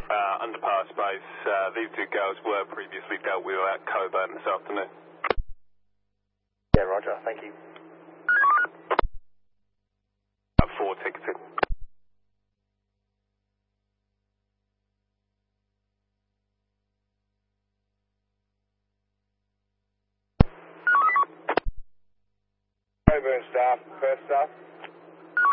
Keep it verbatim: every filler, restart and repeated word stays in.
Uh, underpass space. Uh, these two girls were previously dealt with at Coburn this afternoon. Yeah, roger, thank you. Uh, four ticketed. Coburn staff, first staff.